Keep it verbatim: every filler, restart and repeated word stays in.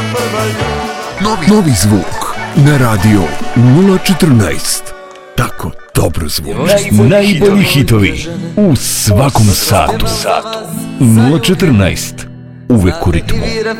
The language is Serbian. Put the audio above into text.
Novi, novi zvuk na radio nula četrnaest. Tako dobro zvuči. Najbolji hitovi u svakom satu. nula četrnaest. Uvek u ritmu.